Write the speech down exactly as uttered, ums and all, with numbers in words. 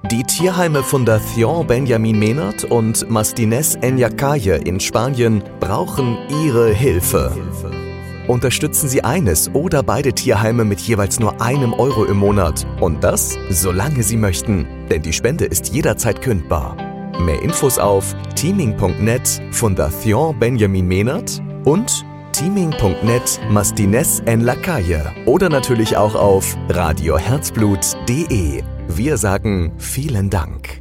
Die Tierheime Fundación Benjamin Menard und Mastines en la Calle in Spanien brauchen Ihre Hilfe. Unterstützen Sie eines oder beide Tierheime mit jeweils nur einem Euro im Monat. Und das, solange Sie möchten, denn die Spende ist jederzeit kündbar. Mehr Infos auf teaming punkt net Fundación Benjamin Menard und teaming punkt net Mastines en la Calle oder natürlich auch auf radio herzblut punkt de. Wir sagen vielen Dank.